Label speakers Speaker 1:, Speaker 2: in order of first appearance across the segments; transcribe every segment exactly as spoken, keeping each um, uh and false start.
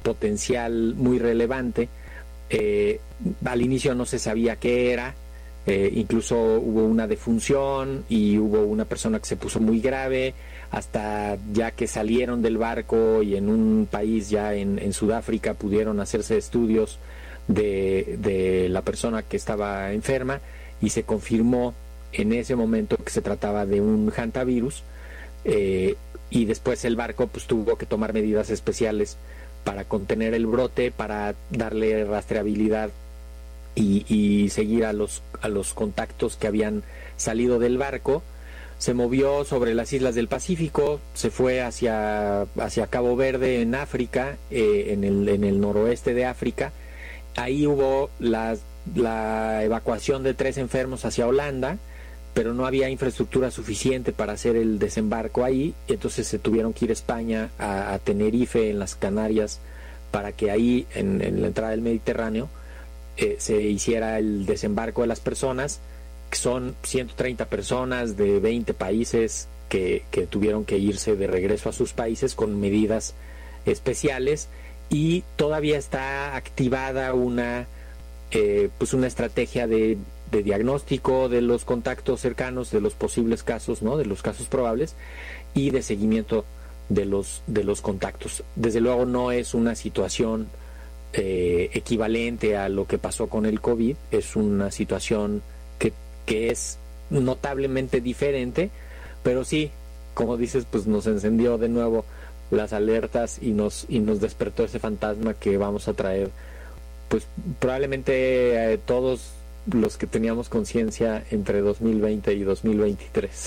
Speaker 1: potencial muy relevante. Eh, al inicio no se sabía qué era, eh, incluso hubo una defunción y hubo una persona que se puso muy grave, hasta ya que salieron del barco y en un país ya en, en Sudáfrica pudieron hacerse estudios de, de la persona que estaba enferma y se confirmó en ese momento que se trataba de un hantavirus, eh, y después el barco pues tuvo que tomar medidas especiales para contener el brote, para darle rastreabilidad y, y seguir a los, a los contactos que habían salido del barco. Se movió sobre las islas del Pacífico, se fue hacia, hacia Cabo Verde en África, eh, en, el, en el noroeste de África. Ahí hubo la, la evacuación de tres enfermos hacia Holanda, pero no había infraestructura suficiente para hacer el desembarco ahí, entonces se tuvieron que ir a España, a, a Tenerife, en las Canarias, para que ahí, en, en la entrada del Mediterráneo, eh, se hiciera el desembarco de las personas, que son ciento treinta personas de veinte países que, que tuvieron que irse de regreso a sus países con medidas especiales, y todavía está activada una, eh, pues una estrategia de de diagnóstico de los contactos cercanos, de los posibles casos, ¿no? De los casos probables, y de seguimiento de los de los contactos. Desde luego no es una situación eh, equivalente a lo que pasó con el COVID, es una situación que, que es notablemente diferente, pero sí, como dices, pues nos encendió de nuevo las alertas y nos y nos despertó ese fantasma que vamos a traer, pues probablemente eh, todos los que teníamos conciencia entre dos mil veinte y dos mil veintitrés.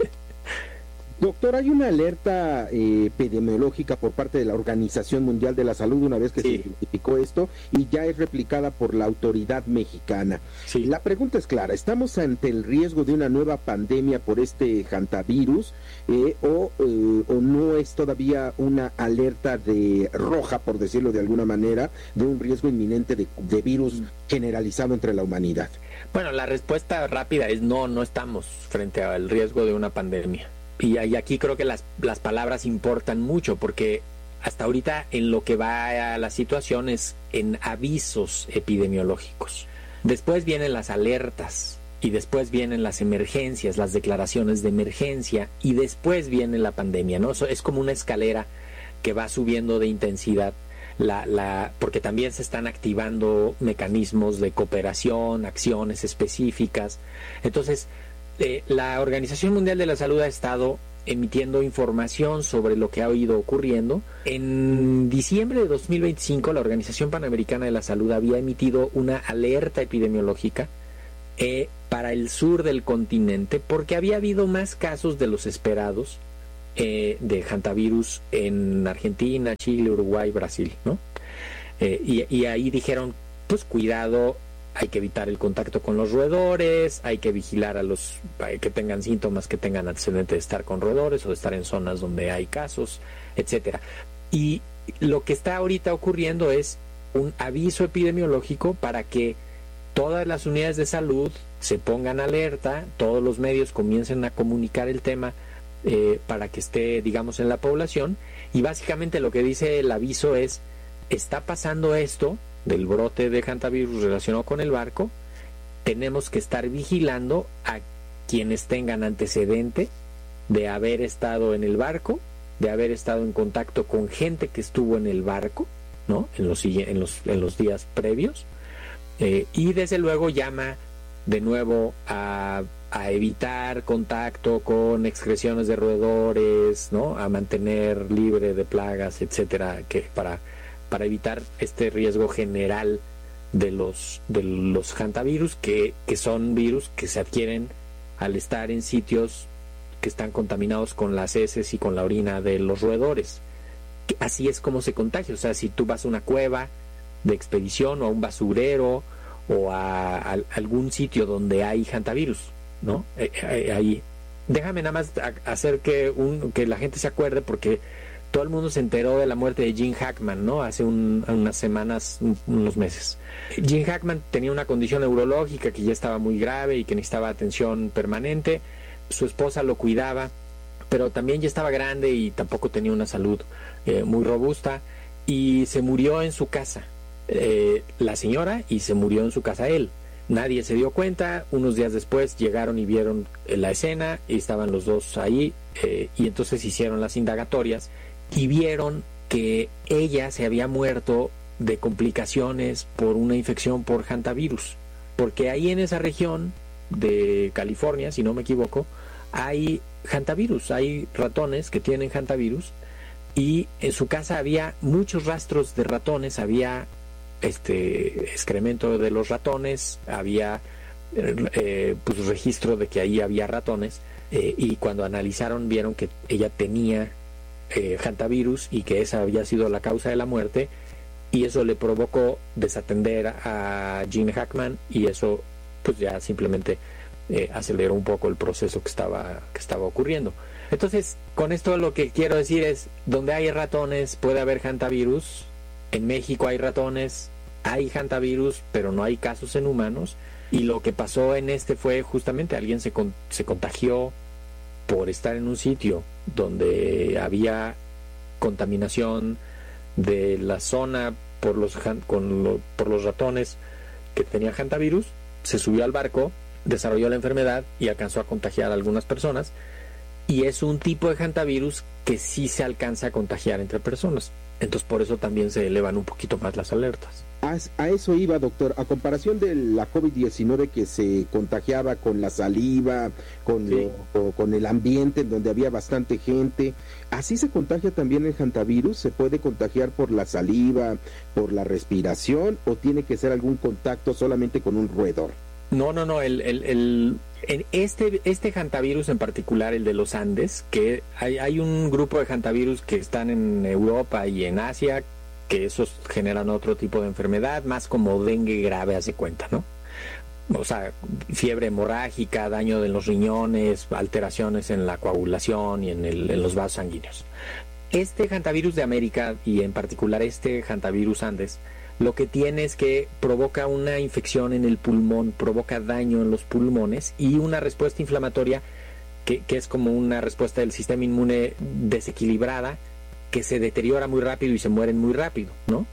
Speaker 2: Doctor, hay una alerta eh, epidemiológica por parte de la Organización Mundial de la Salud una vez que sí. se identificó esto, y ya es replicada por la autoridad mexicana. Sí. La pregunta es clara: ¿estamos ante el riesgo de una nueva pandemia por este hantavirus eh, o, eh, o no es todavía una alerta de roja, por decirlo de alguna manera, de un riesgo inminente de, de virus generalizado entre la humanidad?
Speaker 1: Bueno, la respuesta rápida es no, no estamos frente al riesgo de una pandemia. Y, y aquí creo que las, las palabras importan mucho, porque hasta ahorita en lo que va a la situación es en avisos epidemiológicos. Después vienen las alertas, y después vienen las emergencias, las declaraciones de emergencia, y después viene la pandemia, ¿no? Eso es como una escalera que va subiendo de intensidad, la, la, porque también se están activando mecanismos de cooperación, acciones específicas. Entonces, Eh, la Organización Mundial de la Salud ha estado emitiendo información sobre lo que ha ido ocurriendo. En diciembre de dos mil veinticinco, la Organización Panamericana de la Salud había emitido una alerta epidemiológica eh, para el sur del continente, porque había habido más casos de los esperados eh, de hantavirus en Argentina, Chile, Uruguay, Brasil, ¿no? Eh, y, y ahí dijeron, pues cuidado, hay que evitar el contacto con los roedores, hay que vigilar a los que tengan síntomas, que tengan antecedentes de estar con roedores o de estar en zonas donde hay casos, etcétera. Y lo que está ahorita ocurriendo es un aviso epidemiológico para que todas las unidades de salud se pongan alerta, todos los medios comiencen a comunicar el tema eh, para que esté, digamos, en la población. Y básicamente lo que dice el aviso es: está pasando esto del brote de hantavirus relacionado con el barco, tenemos que estar vigilando a quienes tengan antecedente de haber estado en el barco, de haber estado en contacto con gente que estuvo en el barco, ¿no? En los, en los, en los días previos, eh, y desde luego llama de nuevo a, a evitar contacto con excreciones de roedores, ¿no? A mantener libre de plagas, etcétera, que para para evitar este riesgo general de los de los hantavirus, que, que son virus que se adquieren al estar en sitios que están contaminados con las heces y con la orina de los roedores. Así es como se contagia. O sea, si tú vas a una cueva de expedición o a un basurero o a, a, a algún sitio donde hay hantavirus, ¿no? Eh, eh, ahí. Déjame nada más hacer que, un, que la gente se acuerde, porque todo el mundo se enteró de la muerte de Gene Hackman, ¿no? Hace un, unas semanas, un, unos meses. Gene Hackman tenía una condición neurológica que ya estaba muy grave y que necesitaba atención permanente. Su esposa lo cuidaba, pero también ya estaba grande y tampoco tenía una salud eh, muy robusta. y se murió en su casa eh, la señora y se murió en su casa él. Nadie se dio cuenta. Unos días después llegaron y vieron la escena y estaban los dos ahí eh, y entonces hicieron las indagatorias y vieron que ella se había muerto de complicaciones por una infección por hantavirus, porque ahí en esa región de California, si no me equivoco, hay hantavirus, hay ratones que tienen hantavirus y en su casa había muchos rastros de ratones, había este excremento de los ratones, había eh, pues registro de que ahí había ratones eh, y cuando analizaron vieron que ella tenía eh, hantavirus y que esa había sido la causa de la muerte y eso le provocó desatender a Gene Hackman y eso pues ya simplemente eh, aceleró un poco el proceso que estaba, que estaba ocurriendo. Entonces, con esto lo que quiero decir es, donde hay ratones puede haber hantavirus. En México hay ratones, hay hantavirus, pero no hay casos en humanos. Y lo que pasó en este fue justamente alguien se, con, se contagió por estar en un sitio donde había contaminación de la zona por los, con lo, por los ratones que tenían hantavirus. Se subió al barco, desarrolló la enfermedad y alcanzó a contagiar a algunas personas. Y es un tipo de hantavirus que sí se alcanza a contagiar entre personas. Entonces por eso también se elevan un poquito más las alertas.
Speaker 2: A, a eso iba, doctor. A comparación de la COVID diecinueve que se contagiaba con la saliva, con, sí. lo, o, con el ambiente en donde había bastante gente, ¿así se contagia también el hantavirus? ¿Se puede contagiar por la saliva, por la respiración o tiene que ser algún contacto solamente con un roedor?
Speaker 1: No, no, no, el, el, el, el, este, este hantavirus en particular, el de los Andes, que hay, hay un grupo de hantavirus que están en Europa y en Asia, que esos generan otro tipo de enfermedad, más como dengue grave, hace cuenta, ¿no? O sea, fiebre hemorrágica, daño de los riñones, alteraciones en la coagulación y en, el, en los vasos sanguíneos. Este hantavirus de América, y en particular este hantavirus Andes, lo que tiene es que provoca una infección en el pulmón, provoca daño en los pulmones y una respuesta inflamatoria que, que es como una respuesta del sistema inmune desequilibrada, que se deteriora muy rápido y se mueren muy rápido, ¿no?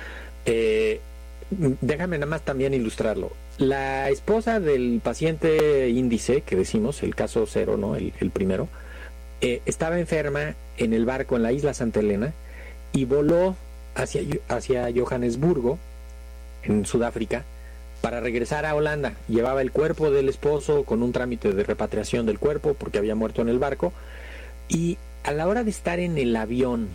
Speaker 1: Eh, déjame nada más también ilustrarlo. La esposa del paciente índice, que decimos, el caso cero, ¿no? El, el primero, eh, estaba enferma en el barco en la isla Santa Elena y voló hacia, hacia Johannesburgo, en Sudáfrica, para regresar a Holanda. Llevaba el cuerpo del esposo con un trámite de repatriación del cuerpo porque había muerto en el barco, y a la hora de estar en el avión,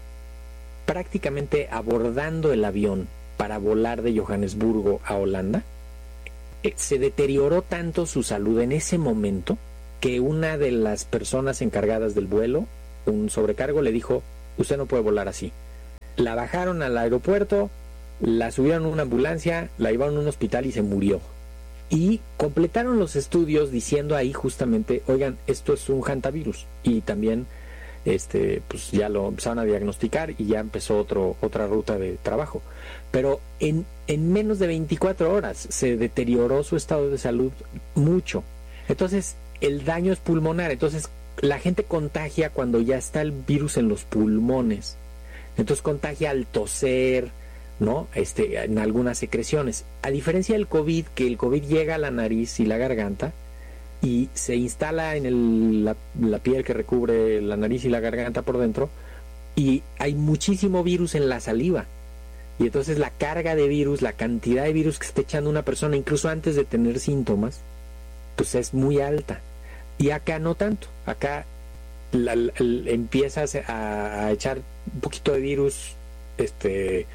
Speaker 1: prácticamente abordando el avión para volar de Johannesburgo a Holanda, eh, se deterioró tanto su salud en ese momento que una de las personas encargadas del vuelo, un sobrecargo, le dijo: usted no puede volar así. La bajaron al aeropuerto, la subieron a una ambulancia, la llevaron a un hospital y se murió. Y completaron los estudios diciendo ahí justamente, oigan, esto es un hantavirus. Y también este, pues ya lo empezaron a diagnosticar y ya empezó otro, otra ruta de trabajo. Pero en, en menos de veinticuatro horas se deterioró su estado de salud mucho. Entonces el daño es pulmonar. Entonces la gente contagia cuando ya está el virus en los pulmones. Entonces contagia al toser, ¿no? Este, en algunas secreciones. A diferencia del COVID, que el COVID llega a la nariz y la garganta y se instala en el, la, la piel que recubre la nariz y la garganta por dentro, y hay muchísimo virus en la saliva. Y entonces la carga de virus, la cantidad de virus que está echando una persona, incluso antes de tener síntomas, pues es muy alta. Y acá no tanto. Acá la, la, la, empiezas a, a echar un poquito de virus, este,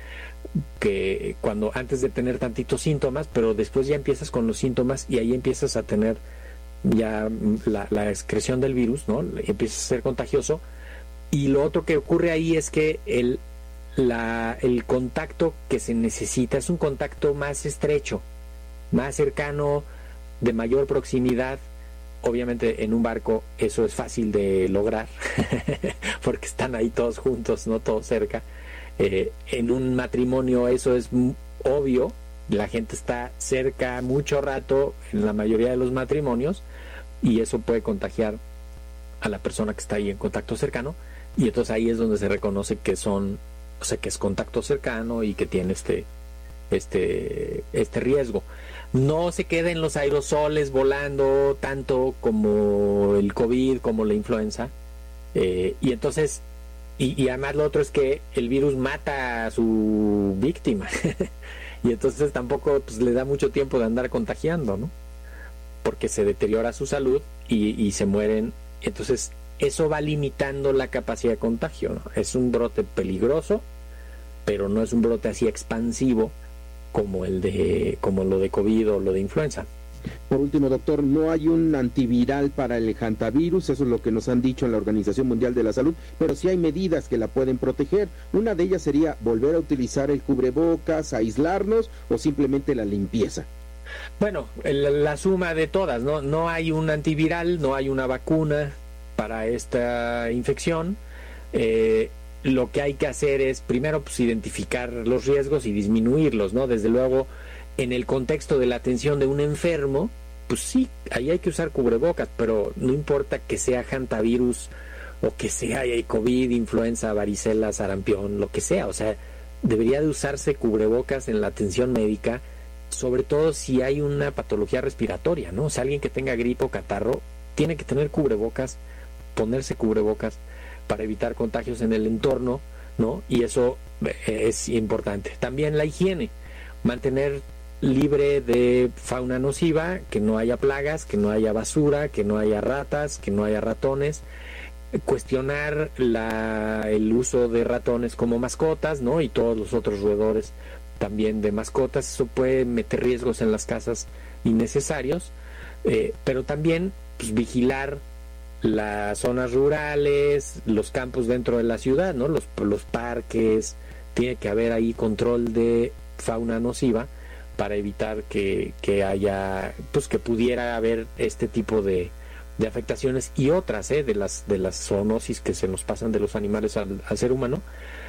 Speaker 1: que cuando antes de tener tantitos síntomas, pero después ya empiezas con los síntomas y ahí empiezas a tener ya la, la excreción del virus, ¿no? Empieza a ser contagioso. Y lo otro que ocurre ahí es que el, la, el contacto que se necesita es un contacto más estrecho, más cercano, de mayor proximidad. Obviamente en un barco eso es fácil de lograr porque están ahí todos juntos, no todos cerca. Eh, en un matrimonio eso es obvio, la gente está cerca mucho rato en la mayoría de los matrimonios y eso puede contagiar a la persona que está ahí en contacto cercano, y entonces ahí es donde se reconoce que son o sea, que es contacto cercano y que tiene este, este, este riesgo. No se queda en los aerosoles volando tanto como el COVID, como la influenza, eh, y entonces, y, y además lo otro es que el virus mata a su víctima, y entonces tampoco pues, le da mucho tiempo de andar contagiando, ¿no? Porque se deteriora su salud y, y se mueren, entonces eso va limitando la capacidad de contagio, ¿no? Es un brote peligroso, pero no es un brote así expansivo como el de como lo de COVID o lo de influenza.
Speaker 2: Por último, doctor, no hay un antiviral para el hantavirus, eso es lo que nos han dicho en la Organización Mundial de la Salud, pero sí hay medidas que la pueden proteger. Una de ellas sería volver a utilizar el cubrebocas, aislarnos o simplemente la limpieza.
Speaker 1: Bueno, el, la suma de todas, ¿no? No hay un antiviral, no hay una vacuna para esta infección. Eh, lo que hay que hacer es primero pues identificar los riesgos y disminuirlos, ¿no? Desde luego, en el contexto de la atención de un enfermo, pues sí, ahí hay que usar cubrebocas, pero no importa que sea hantavirus o que sea COVID, influenza, varicela, sarampión, lo que sea, o sea, debería de usarse cubrebocas en la atención médica, sobre todo si hay una patología respiratoria, ¿no? O sea, alguien que tenga gripe o catarro tiene que tener cubrebocas, ponerse cubrebocas para evitar contagios en el entorno, ¿no? Y eso es importante. También la higiene, mantener libre de fauna nociva, que no haya plagas, que no haya basura, que no haya ratas, que no haya ratones, cuestionar la, el uso de ratones como mascotas, ¿no? Y todos los otros roedores también de mascotas, eso puede meter riesgos en las casas innecesarios, eh, pero también pues, vigilar las zonas rurales, los campos dentro de la ciudad, ¿no? Los, los parques, tiene que haber ahí control de fauna nociva para evitar que, que haya, pues que pudiera haber este tipo de, de afectaciones y otras, ¿eh? de las de las zoonosis que se nos pasan de los animales al, al ser humano.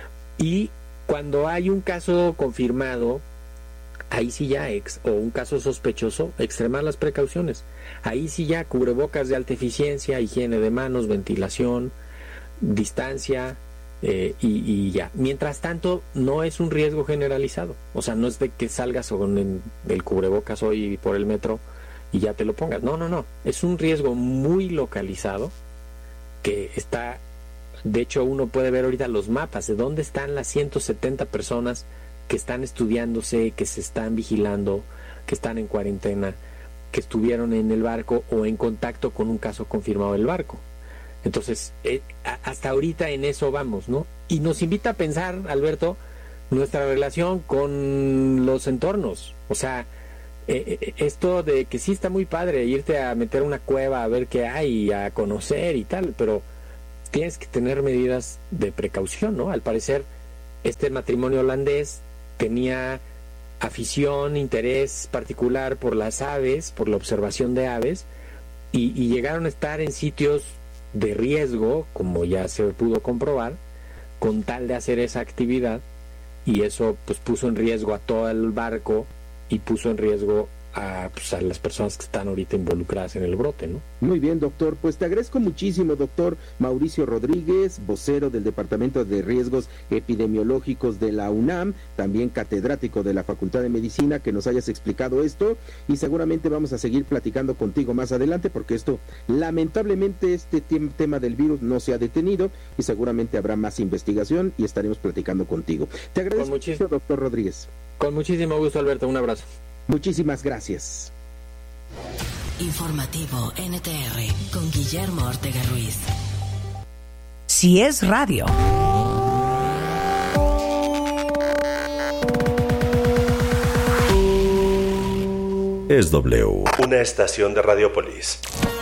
Speaker 1: Y cuando hay un caso confirmado, ahí sí ya, ex, o un caso sospechoso, extremar las precauciones. Ahí sí ya, cubrebocas de alta eficiencia, higiene de manos, ventilación, distancia, eh, y, y ya. Mientras tanto, no es un riesgo generalizado. O sea, no es de que salgas con el, el cubrebocas hoy por el metro y ya te lo pongas. No, no, no. Es un riesgo muy localizado que está... De hecho, uno puede ver ahorita los mapas de dónde están las ciento setenta personas que están estudiándose, que se están vigilando, que están en cuarentena, que estuvieron en el barco o en contacto con un caso confirmado del barco. Entonces, eh, hasta ahorita en eso vamos, ¿no? Y nos invita a pensar, Alberto, nuestra relación con los entornos. O sea, eh, esto de que sí está muy padre irte a meter una cueva a ver qué hay, a conocer y tal, pero tienes que tener medidas de precaución, ¿no? Al parecer, este matrimonio holandés tenía afición, interés particular por las aves, por la observación de aves, y, y llegaron a estar en sitios de riesgo, como ya se pudo comprobar, con tal de hacer esa actividad, y eso pues puso en riesgo a todo el barco y puso en riesgo a, pues, a las personas que están ahorita involucradas en el brote, ¿no?
Speaker 2: Muy bien, doctor, pues te agradezco muchísimo, doctor Mauricio Rodríguez, vocero del Departamento de Riesgos Epidemiológicos de la UNAM, también catedrático de la Facultad de Medicina, que nos hayas explicado esto, y seguramente vamos a seguir platicando contigo más adelante, porque esto, lamentablemente, este tema del virus no se ha detenido, y seguramente habrá más investigación, y estaremos platicando contigo. Te agradezco mucho, doctor Rodríguez.
Speaker 1: Con muchísimo gusto, Alberto, un abrazo.
Speaker 2: Muchísimas gracias.
Speaker 3: Informativo N T R con Guillermo Ortega Ruiz.
Speaker 4: Si es radio.
Speaker 5: Es W, una estación de Radiopolis.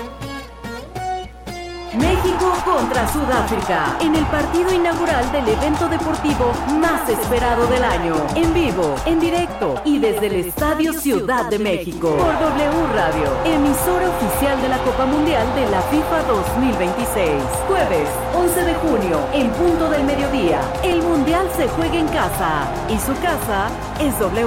Speaker 6: México contra Sudáfrica, en el partido inaugural del evento deportivo más esperado del año. En vivo, en directo y desde el Estadio Ciudad de México. Por W Radio, emisora oficial de la Copa Mundial de la FIFA dos mil veintiséis. Jueves, once de junio, en punto del mediodía. El Mundial se juega en casa y su casa es W.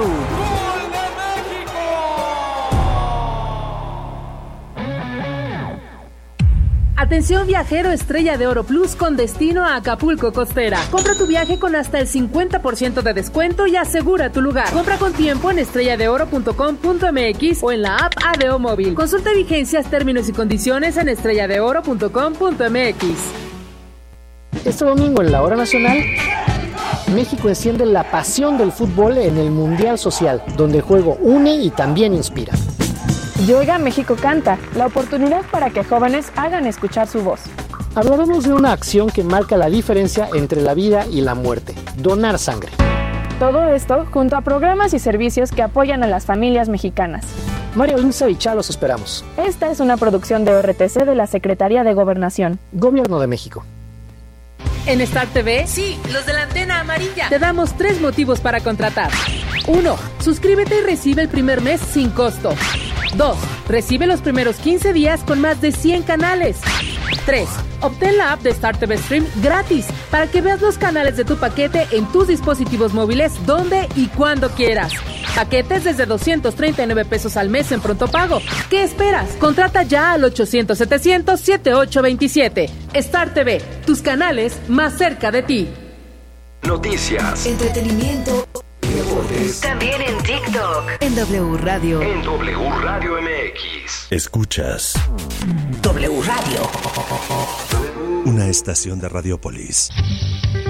Speaker 7: Atención viajero Estrella de Oro Plus con destino a Acapulco Costera. Compra tu viaje con hasta el cincuenta por ciento de descuento y asegura tu lugar. Compra con tiempo en estrella de oro punto com punto m x o en la app A D O Móvil. Consulta vigencias, términos y condiciones en estrella de oro punto com punto m x.
Speaker 8: Este domingo en la Hora Nacional, México enciende la pasión del fútbol en el Mundial Social, donde el juego une y también inspira.
Speaker 9: Yoga México Canta, la oportunidad para que jóvenes hagan escuchar su voz.
Speaker 8: Hablaremos de una acción que marca la diferencia entre la vida y la muerte, donar sangre.
Speaker 9: Todo esto junto a programas y servicios que apoyan a las familias mexicanas.
Speaker 8: Mario Inza y Chá los esperamos.
Speaker 9: Esta es una producción de O R T C de la Secretaría de Gobernación.
Speaker 8: Gobierno de México.
Speaker 7: En Star T V,
Speaker 4: sí, los de la antena amarilla,
Speaker 7: te damos tres motivos para contratar. Uno, suscríbete y recibe el primer mes sin costo. Dos, recibe los primeros quince días con más de cien canales. Tres, obtén la app de Star T V Stream gratis para que veas los canales de tu paquete en tus dispositivos móviles donde y cuando quieras. Paquetes desde doscientos treinta y nueve pesos al mes en pronto pago. ¿Qué esperas? Contrata ya al ochocientos setecientos setenta y ocho veintisiete. Star T V, tus canales más cerca de ti.
Speaker 5: Noticias,
Speaker 3: Entretenimiento.
Speaker 5: deportes.
Speaker 3: También en TikTok. En W Radio.
Speaker 5: En W Radio M X.
Speaker 10: Escuchas
Speaker 4: W Radio.
Speaker 10: una estación de Radiopolis.